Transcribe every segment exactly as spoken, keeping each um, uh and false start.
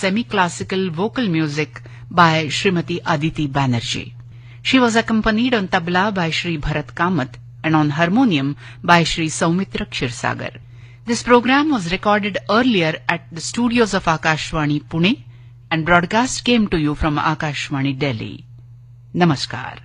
semi-classical vocal music by Srimati Aditi Banerjee. She was accompanied on tabla by Shri Bharat Kamath and on harmonium by Shri Saumitra Kshirsagar. This program was recorded earlier at the studios of Akashvani Pune and broadcast came to you from Akashvani Delhi. Namaskar.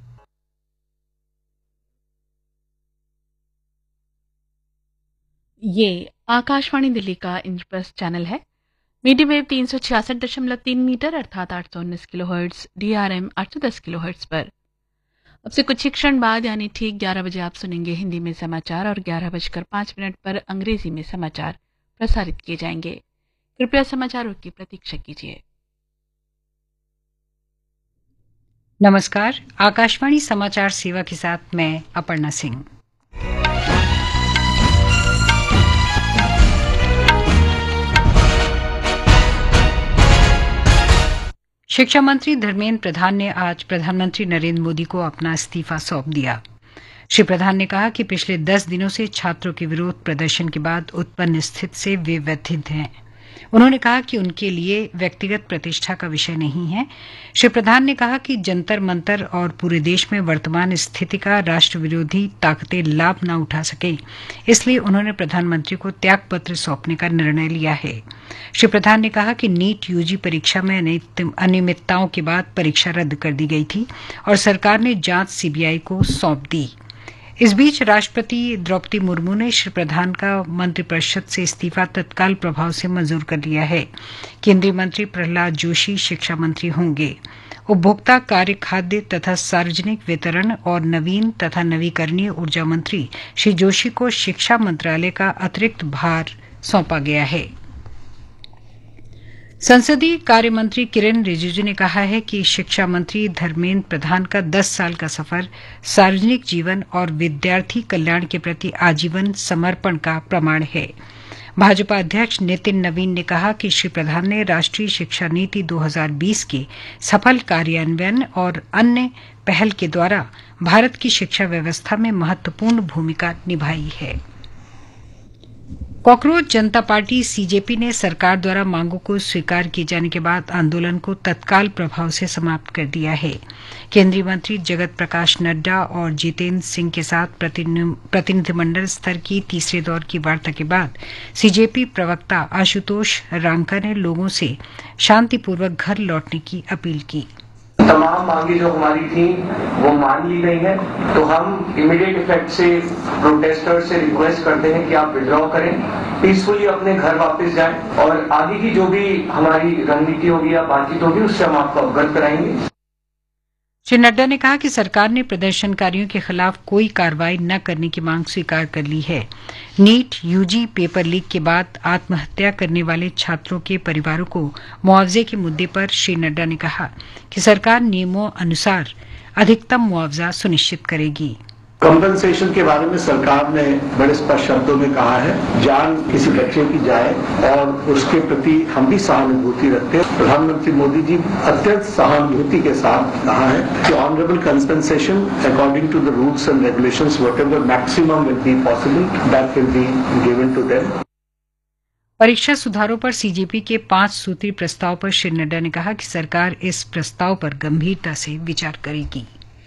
ये आकाशवाणी दिल्ली का Indraprastha channel है। Medium wave तीन सौ छियासठ दशमलव तीन metre अर्थात आठ सौ उन्नीस किलो हर्ट्ज, डीआरएम आठ सौ दस किलो हर्ट्ज पर। अब से कुछ ही क्षण बाद यानी ठीक ग्यारह बजे आप सुनेंगे हिंदी में समाचार और ग्यारह बजकर पाँच मिनट पर अंग्रेजी में समाचार प्रसारित किए जाएंगे। कृपया समाचारों की प्रतीक्षा कीजिए। नमस्कार, आकाशवाणी समाचार सेवा के साथ मैं अपर्णा सिंह। शिक्षा मंत्री धर्मेंद्र प्रधान ने आज प्रधानमंत्री नरेंद्र मोदी को अपना इस्तीफा सौंप दिया। श्री प्रधान ने कहा कि पिछले दस दिनों से छात्रों के विरोध प्रदर्शन के बाद उत्पन्न स्थिति से वे व्यथित हैं। उन्होंने कहा कि उनके लिए व्यक्तिगत प्रतिष्ठा का विषय नहीं है। श्री प्रधान ने कहा कि जंतर मंतर और पूरे देश में वर्तमान स्थिति का राष्ट्र विरोधी ताकतें लाभ न उठा सके, इसलिए उन्होंने प्रधानमंत्री को त्यागपत्र सौंपने का निर्णय लिया है। श्री प्रधान ने कहा कि नीट यूजी परीक्षा में अनियमितताओं के बाद परीक्षा रद्द कर दी गई थी और सरकार ने जांच सीबीआई को सौंप दी। इस बीच राष्ट्रपति द्रौपदी मुर्मू ने श्री प्रधान का मंत्रिपरिषद से इस्तीफा तत्काल प्रभाव से मंजूर कर लिया है। केंद्रीय मंत्री प्रहलाद जोशी शिक्षा मंत्री होंगे। उपभोक्ता कार्य, खाद्य तथा सार्वजनिक वितरण और नवीन तथा नवीकरणीय ऊर्जा मंत्री श्री जोशी को शिक्षा मंत्रालय का अतिरिक्त भार सौंपा गया है। संसदीय कार्य मंत्री किरेन रिजिजू ने कहा है कि शिक्षा मंत्री धर्मेंद्र प्रधान का दस साल का सफर सार्वजनिक जीवन और विद्यार्थी कल्याण के प्रति आजीवन समर्पण का प्रमाण है। भाजपा अध्यक्ष नितिन नवीन ने कहा कि श्री प्रधान ने राष्ट्रीय शिक्षा नीति दो हज़ार बीस के सफल कार्यान्वयन और अन्य पहल के द्वारा भारत की शिक्षा व्यवस्था में महत्वपूर्ण भूमिका निभाई है। कॉकरोच जनता पार्टी सीजेपी ने सरकार द्वारा मांगों को स्वीकार किए जाने के बाद आंदोलन को तत्काल प्रभाव से समाप्त कर दिया है। केंद्रीय मंत्री जगत प्रकाश नड्डा और जितेंद्र सिंह के साथ प्रतिनिधिमंडल स्तर की तीसरे दौर की वार्ता के बाद सीजेपी प्रवक्ता आशुतोष रांका ने लोगों से शांतिपूर्वक घर लौटने की अपील की। तमाम मांगे जो हमारी थी वो मान ली गई हैं, तो हम इमीडिएट इफेक्ट से प्रोटेस्टर्स से रिक्वेस्ट करते हैं कि आप विड्रॉ करें, पीसफुली अपने घर वापस जाएं और आगे की जो भी हमारी रणनीति होगी या बातचीत होगी उससे हम आपको अवगत कराएंगे। श्री नड्डा ने कहा कि सरकार ने प्रदर्शनकारियों के खिलाफ कोई कार्रवाई न करने की मांग स्वीकार कर ली है। नीट यूजी पेपर लीक के बाद आत्महत्या करने वाले छात्रों के परिवारों को मुआवजे के मुद्दे पर श्री नड्डा ने कहा कि सरकार नियमों अनुसार अधिकतम मुआवजा सुनिश्चित करेगी। कंपनसेशन के बारे में सरकार ने बड़े स्पष्ट शब्दों में कहा है, जान किसी बच्चे की जाए और उसके प्रति हम भी सहानुभूति रखते हैं। प्रधानमंत्री मोदी जी अत्यंत सहानुभूति के साथ कहा है कि honourable compensation according to the rules and regulations whatever maximum will be possible that will be given to them. परीक्षा सुधारों पर सीजेपी के पांच सूत्री प्रस्ताव पर श्री नड्डा ने कहा कि सरकार इस प्रस्ताव पर गंभीरता से विचार करेगी।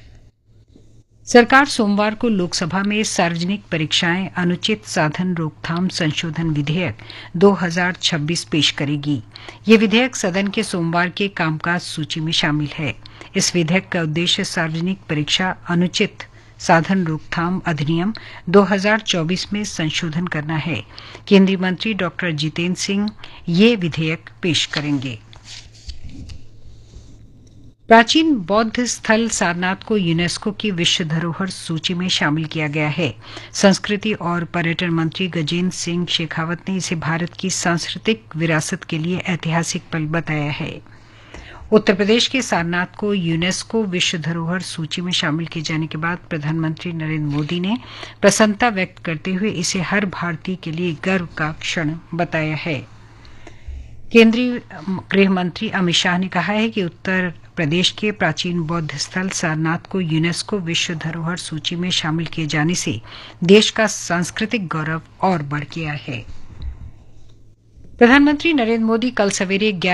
सरकार सोमवार को लोकसभा में सार्वजनिक परीक्षाएं अनुचित साधन रोकथाम संशोधन विधेयक दो हज़ार छब्बीस पेश करेगी। ये विधेयक सदन के सोमवार के कामकाज सूची में शामिल है। इस विधेयक का उद्देश्य सार्वजनिक परीक्षा अनुचित साधन रोकथाम अधिनियम दो हज़ार चौबीस में संशोधन करना है। केंद्रीय मंत्री डॉक्टर जितेंद्र सिंह ये विधेयक पेश करेंगे। प्राचीन बौद्ध स्थल सारनाथ को यूनेस्को की विश्व धरोहर सूची में शामिल किया गया है। संस्कृति और पर्यटन मंत्री गजेंद्र सिंह शेखावत ने इसे भारत की सांस्कृतिक विरासत के लिए ऐतिहासिक पल बताया है। उत्तर प्रदेश के सारनाथ को यूनेस्को विश्व धरोहर सूची में शामिल किए जाने के बाद प्रधानमंत्री नरेंद्र मोदी ने प्रसन्नता व्यक्त करते हुए इसे हर भारतीय के लिए गर्व का क्षण बताया है। केंद्रीय गृह मंत्री अमित शाह ने कहा है कि उत्तर प्रदेश के प्राचीन बौद्ध स्थल सारनाथ को यूनेस्को विश्व धरोहर सूची में शामिल किए जाने से देश का सांस्कृतिक गौरव और बढ़ गया है। प्रधानमंत्री नरेंद्र मोदी कल सवेरे